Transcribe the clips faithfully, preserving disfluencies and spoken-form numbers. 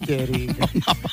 apģērīga.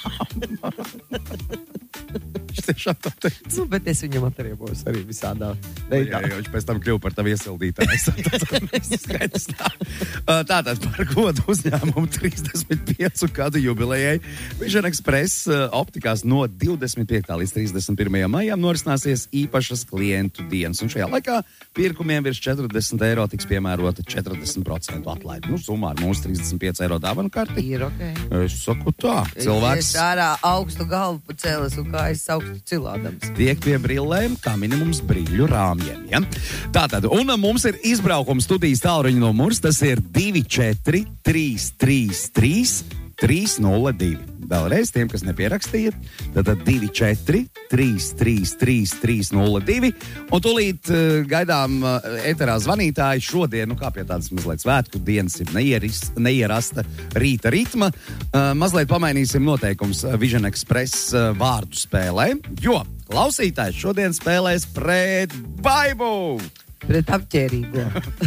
Viņš tiešām tā teica. Nu, bet es viņam atriebos arī visādā Jā, jā, viņš pēc tam kļuva par tavu iesildītājs. Skaidrs tā. Tātad par godu uzņēmumu trīsdesmit piecu gadu jubilejai Vision Express optikās no divdesmit piektā līdz trīsdesmit pirmajam maijam norisināsies īpašas klientu dienas. Un šajā laikā pirkumiem virs četrdesmit eiro tiks piemērota četrdesmit procentu atlaide. Nu, summā ar mūsu trīsdesmit pieci eiro dāvanu karti. Ir ok. Es saku tā, cilvēks Es ārā augstu galvu pacēlas un kā es augstu cilādams. tiek pie brillēm, kā minimums brīļu rāmjiem. Ja? Tātad, un mums ir izbraukums studijas tālruņa numurs, tas ir divi četri trīs trīs trīs trīs nulle divi. Vēlreiz tiem, kas nepierakstīja, tātad divi četri trīs trīs trīs trīs nulle divi. Un tūlīt uh, gaidām uh, eterā zvanītāji šodien, nu kā pie tādas mazliet svētku dienas ir neieris, neierasta rīta ritma. Uh, mazliet pamainīsim noteikums Vision Express uh, vārdu spēlē, jo klausītājs šodien spēlēs pret Baibu. Pret apģērīgo.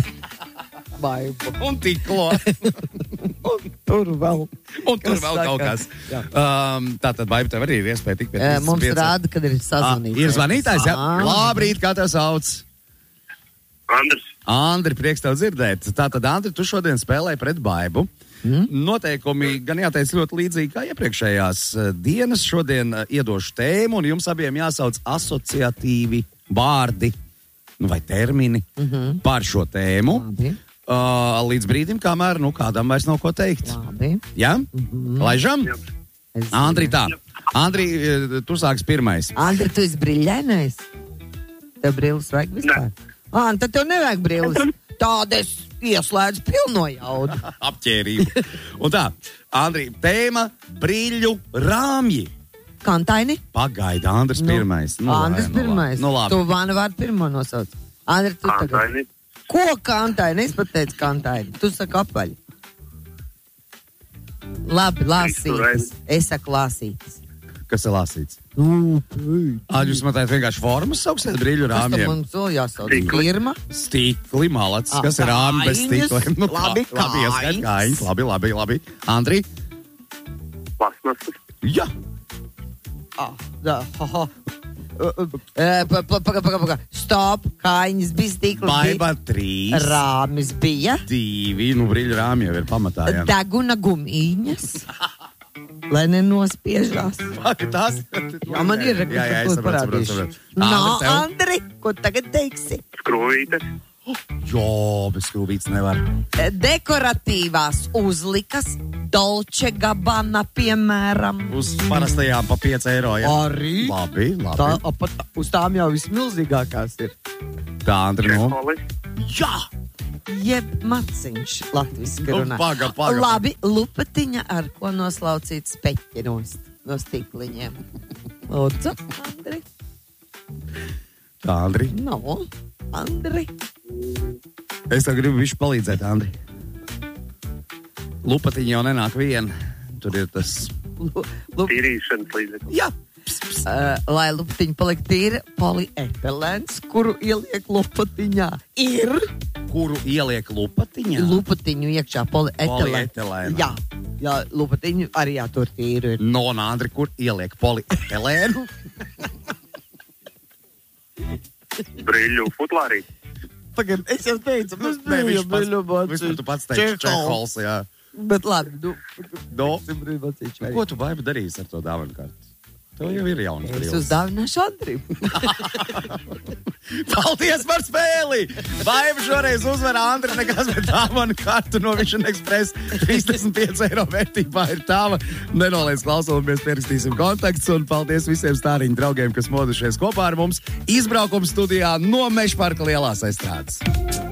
Baibu. Un tiklo. Un tur vēl. Un tur Kas vēl saka? kaut kas. Jā. Um, tātad, Baiba, tev arī ir iespēja tikt pie Eh, Mums trīsdesmit pieciem. rāda, kad ir sazvanītājs. Ah, ir zvanītājs, jā? Ah. Labrīt, kā tev sauc? Andrs, Andri, prieks tev dzirdēt. Tātad, Andri, tu šodien spēlēji pret Baibu. Mm? Noteikumi gan jāteic ļoti līdzīgi kā iepriekšējās uh, dienas. Šodien uh, iedošu tēmu, un jums abiem jāsauc asociatīvi vārdi, nu vai termini Mm -hmm. par šo tēmu. Labi, Uh, līdz brīdim, kamēr, nu, kādam vairs nav ko teikt. labi. Jā? Mhm. Laižam? jā. Es Andri, zinu. tā. Andri, eh, tu sāks pirmais. Andri, tu esi briļainais? Tev brilles vajag vispār? Ā, tad tev nevajag brilles. Tāda es ieslēdzu pilno jaudu. Apķērību. Un tā, Andri, tēma brīļu rāmji. Kantaini? Pagaida, Andris Nu, pirmais. Nu, Andris lai, nu, pirmais. Nu, labi. Tu vānu vārdu pirmo nosauc. Andri, tu tagad. Kantaini, Ko kantaini? Es pat teicu kantaini. Tu saki apaļ. Labi, lāsītas. Es saku lāsītas. Kas ir lasīts? Nu, pēc. Ā, jūs man teikt vienkārši formas sauksiet brīļu Kas tam rāmjiem? man vēl jāsauc? Stikli. Pirma? Stikli, malacis. Ā, Kas ir rāmi bez kājiņas. stikliem? Labi, labi, ieskait kājiņas. kājiņas. Labi, labi, labi. Andri? plasmasas, Jā. Ah, da, ha, ha. Uh, uh, uh, pa- pa- Paga, paga, paga. Stop, kājiņas bija stikli. Baiba bija, trīs. Rāmis bija. Divi. Nu, brīļu rāmi jau ir pamatā, jā. Deguna gumīņas. Lai nenospiežās. Ak, tās? Jā, man ir Jā, jā, es saprotu, saprotu, saprotu. Nā, Andri, tev? Andri, ko tagad teiksi? skrūvītes, Jo, bez skrūvītes nevar. Dekoratīvās uzlikas, Dolce Gabbana, piemēram. Uz parastajām pa pieci eiro, jā. Arī? Labi, labi. Tā, apat, uz tām jau vismilzīgākās ir. Tā, Andri, nu. čeholis, Jā! Jeb maciņš latviski Nu, runā. paga, paga. Labi, lupatiņa, ar ko noslaucīt speķi nost, no stikliņiem. Lūdzu, Andri. Tā, Andri. No, Andri. Es tev gribu višu palīdzēt, Andri. Lupatiņa jau nenāk vien. Tur ir tas... Lu, lup, tīrīšanas līdzeklis, Jā! uh, lai lupatiņa paliek tīra, polietilēns, kuru ieliek lupatiņā, ir Kuru ieliek lupatiņā? lupatiņu iekšā polietilēns. Polietilēnā. Jā, jā, lupatiņu arī jātur tīru ir. No, un Andri, kur ieliek polietilēnu? brīļu futlārī, Pagad, es jau teicu, mums Nē, bija viņš pats, brīļu vispār tu pats teici Čehols, jā. Bet labi, nu, No, brīļu bacīši. ko tu, Baiba, darīsi ar to dāvanu kartu? Tev jau ir jaunas Es brīvas. uzdāvināšu Andrim. Paldies par spēli! Baiba šoreiz uzvar Andri, nekas, bet dāvanu kartu no Vision Express trīsdesmit pieci eiro vērtībā ir tava. Nenoliedz klausulamies, pierakstīsim kontaktus, un paldies visiem stāriņu draugiem, kas modušies kopā ar mums izbraukums studijā no Mežparka lielās estrādes.